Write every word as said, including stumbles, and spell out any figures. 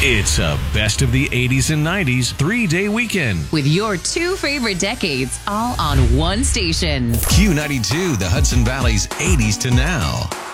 It's a best of the eighties and nineties three-day weekend. With your two favorite decades all on one station. Q ninety-two, the Hudson Valley's eighties to now.